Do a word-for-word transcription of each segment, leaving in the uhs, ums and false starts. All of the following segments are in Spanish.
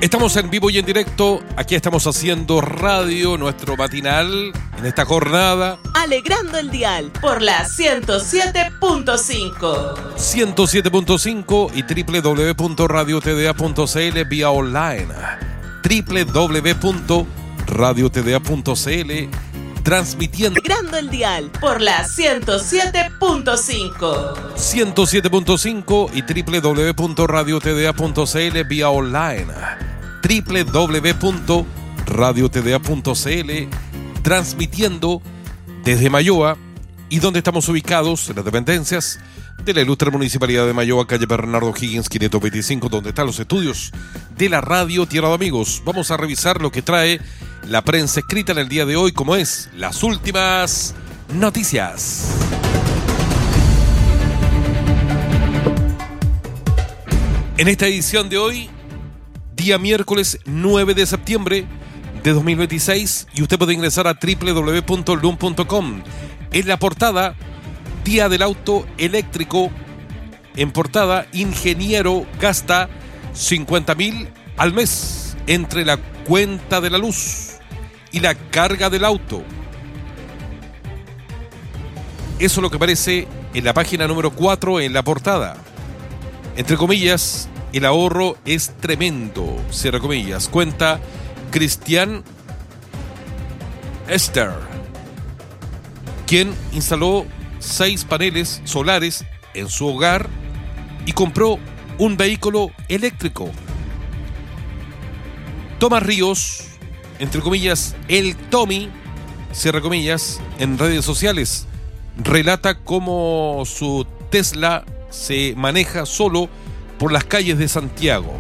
Estamos en vivo y en directo, aquí estamos haciendo radio, nuestro matinal, en esta jornada. Alegrando el dial por la ciento siete punto cinco. ciento siete punto cinco y doble u doble u doble u punto radio t d a punto c l vía online. doble u doble u doble u punto radio t d a punto c l transmitiendo. Alegrando el dial por la ciento siete punto cinco. ciento siete punto cinco y doble u doble u doble u punto radio t d a punto c l vía online. doble u doble u doble u punto radio t d a punto c l transmitiendo desde Mayoa y donde estamos ubicados en las dependencias de la ilustre Municipalidad de Mayoa, calle Bernardo Higgins quinientos veinticinco, donde están los estudios de la radio Tierra de Amigos. Vamos a revisar lo que trae la prensa escrita en el día de hoy, como es las últimas noticias. En esta edición de hoy, día miércoles nueve de septiembre de dos mil veintiséis, y usted puede ingresar a doble u doble u doble u punto lum punto com. En la portada, Día del Auto Eléctrico. En portada, ingeniero gasta cincuenta mil al mes entre la cuenta de la luz y la carga del auto. Eso es lo que aparece en la página número cuatro en la portada. Entre comillas, el ahorro es tremendo, cierra comillas, cuenta Cristian Esther, quien instaló seis paneles solares en su hogar y compró un vehículo eléctrico. Tomás Ríos, entre comillas, el Tommy, cierra comillas, en redes sociales, relata cómo su Tesla se maneja solo por las calles de Santiago.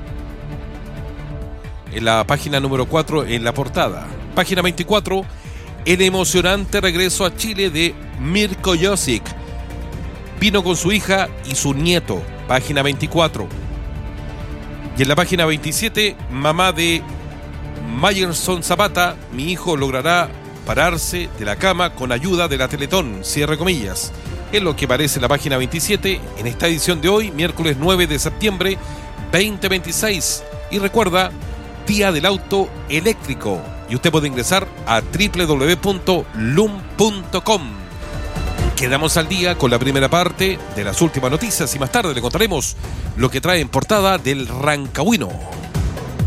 En la página número cuatro, en la portada. Página veinticuatro, el emocionante regreso a Chile de Mirko Josic. Vino con su hija y su nieto. Página veinticuatro. Y en la página veintisiete, mamá de Mayerson Zapata, mi hijo logrará pararse de la cama con ayuda de la Teletón, cierre comillas. Es lo que aparece en la página veintisiete en esta edición de hoy, miércoles nueve de septiembre veinte veintiséis. Y recuerda, Día del Auto Eléctrico. Y usted puede ingresar a doble u doble u doble u punto lum punto com. Quedamos al día con la primera parte de las últimas noticias y más tarde le contaremos lo que trae en portada del Rancagüino.